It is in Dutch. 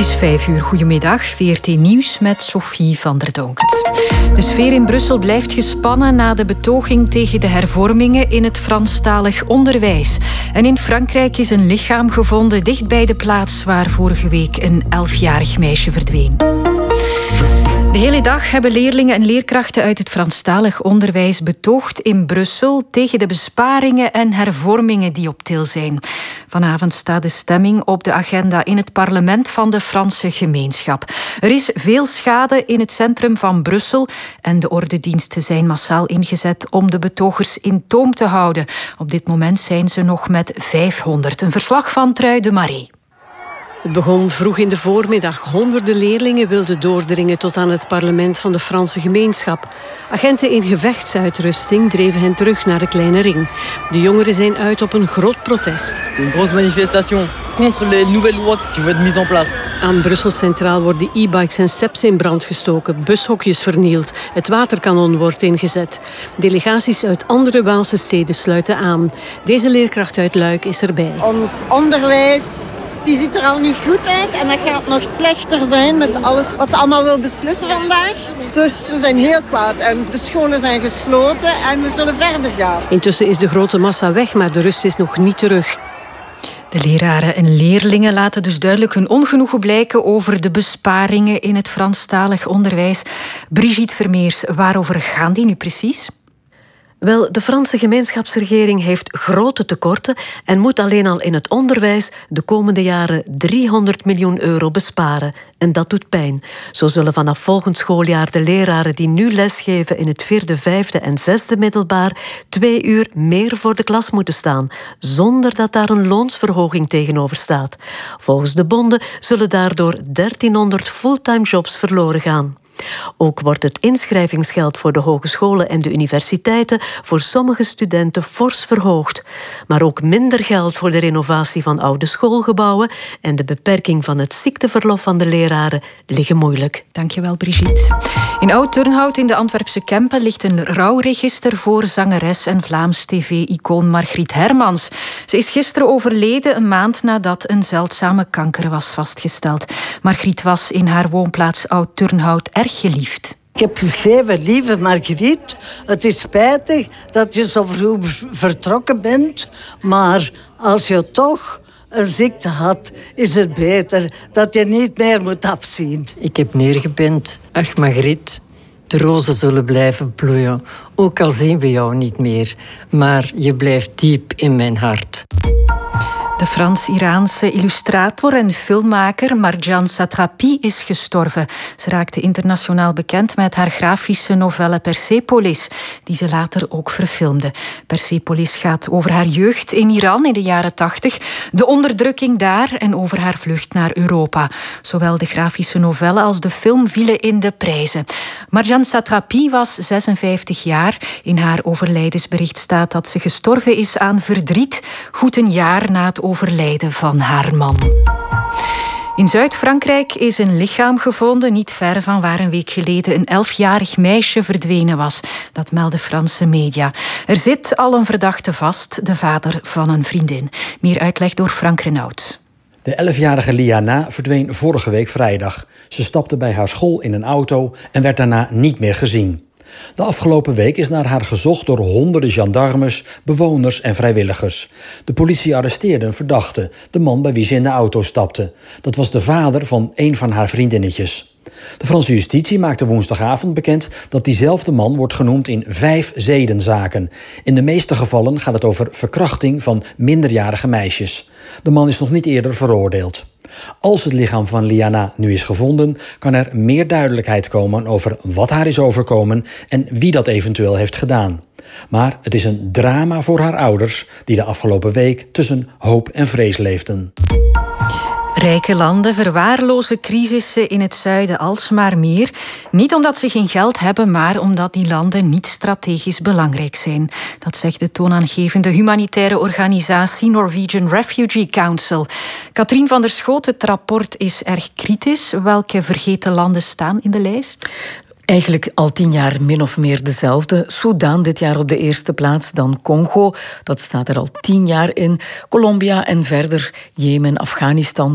is 5:00. Goedemiddag. VRT Nieuws met Sophie van der Donkt. De sfeer in Brussel blijft gespannen na de betoging tegen de hervormingen in het Franstalig onderwijs. En in Frankrijk is een lichaam gevonden dicht bij de plaats waar vorige week een 11-jarig meisje verdween. De hele dag hebben leerlingen en leerkrachten uit het Franstalig onderwijs betoogd in Brussel tegen de besparingen en hervormingen die op til zijn. Vanavond staat de stemming op de agenda in het parlement van de Franse gemeenschap. Er is veel schade in het centrum van Brussel en de ordendiensten zijn massaal ingezet om de betogers in toom te houden. Op dit moment zijn ze nog met 500. Een verslag van Trui de Marais. Het begon vroeg in de voormiddag. Honderden leerlingen wilden doordringen tot aan het parlement van de Franse gemeenschap. Agenten in gevechtsuitrusting dreven hen terug naar de kleine ring. De jongeren zijn uit op een groot protest. Het is een grote manifestation contre les nouvelles lois qui vont être mises en place. Aan Brussel Centraal worden e-bikes en steps in brand gestoken, bushokjes vernield, het waterkanon wordt ingezet. Delegaties uit andere Waalse steden sluiten aan. Deze leerkracht uit Luik is erbij. Ons onderwijs die ziet er al niet goed uit en dat gaat nog slechter zijn met alles wat ze allemaal wil beslissen vandaag. Dus we zijn heel kwaad en de scholen zijn gesloten en we zullen verder gaan. Intussen is de grote massa weg, maar de rust is nog niet terug. De leraren en leerlingen laten dus duidelijk hun ongenoegen blijken over de besparingen in het Franstalig onderwijs. Brigitte Vermeers, waarover gaan die nu precies? Wel, de Franse gemeenschapsregering heeft grote tekorten en moet alleen al in het onderwijs de komende jaren 300 miljoen euro besparen. En dat doet pijn. Zo zullen vanaf volgend schooljaar de leraren die nu lesgeven in het 4e, 5e en 6e middelbaar 2 uur meer voor de klas moeten staan, zonder dat daar een loonsverhoging tegenover staat. Volgens de bonden zullen daardoor 1300 fulltime jobs verloren gaan. Ook wordt het inschrijvingsgeld voor de hogescholen en de universiteiten voor sommige studenten fors verhoogd. Maar ook minder geld voor de renovatie van oude schoolgebouwen en de beperking van het ziekteverlof van de leraren liggen moeilijk. Dankjewel, Brigitte. In Oud-Turnhout in de Antwerpse Kempen ligt een rouwregister voor zangeres en Vlaams tv-icoon Margriet Hermans. Ze is gisteren overleden, een maand nadat een zeldzame kanker was vastgesteld. Margriet was in haar woonplaats Oud-Turnhout erg geliefd. Ik heb geschreven, lieve Margriet, het is spijtig dat je zo vroeg vertrokken bent, maar als je toch een ziekte had, is het beter dat je niet meer moet afzien. Ik heb neergepend. Ach, Margriet, de rozen zullen blijven bloeien, ook al zien we jou niet meer, maar je blijft diep in mijn hart. De Frans-Iraanse illustrator en filmmaker Marjane Satrapi is gestorven. Ze raakte internationaal bekend met haar grafische novelle Persepolis, die ze later ook verfilmde. Persepolis gaat over haar jeugd in Iran in de jaren 80, de onderdrukking daar en over haar vlucht naar Europa. Zowel de grafische novelle als de film vielen in de prijzen. Marjane Satrapi was 56 jaar. In haar overlijdensbericht staat dat ze gestorven is aan verdriet, goed een jaar na het overlijden van haar man. In Zuid-Frankrijk is een lichaam gevonden, niet ver van waar een week geleden een 11-jarig meisje verdwenen was. Dat melden Franse media. Er zit al een verdachte vast, de vader van een vriendin. Meer uitleg door Frank Renaud. De 11-jarige Liana verdween vorige week vrijdag. Ze stapte bij haar school in een auto en werd daarna niet meer gezien. De afgelopen week is naar haar gezocht door honderden gendarmes, bewoners en vrijwilligers. De politie arresteerde een verdachte, de man bij wie ze in de auto stapte. Dat was de vader van een van haar vriendinnetjes. De Franse justitie maakte woensdagavond bekend dat diezelfde man wordt genoemd in 5 zedenzaken. In de meeste gevallen gaat het over verkrachting van minderjarige meisjes. De man is nog niet eerder veroordeeld. Als het lichaam van Liana nu is gevonden, kan er meer duidelijkheid komen over wat haar is overkomen en wie dat eventueel heeft gedaan. Maar het is een drama voor haar ouders, die de afgelopen week tussen hoop en vrees leefden. Rijke landen verwaarlozen crisissen in het zuiden alsmaar meer. Niet omdat ze geen geld hebben, maar omdat die landen niet strategisch belangrijk zijn. Dat zegt de toonaangevende humanitaire organisatie Norwegian Refugee Council. Katrien van der Schoot, het rapport is erg kritisch. Welke vergeten landen staan in de lijst? Eigenlijk al 10 jaar min of meer dezelfde. Soedan dit jaar op de eerste plaats, dan Congo. Dat staat er al 10 jaar in. Colombia en verder Jemen, Afghanistan,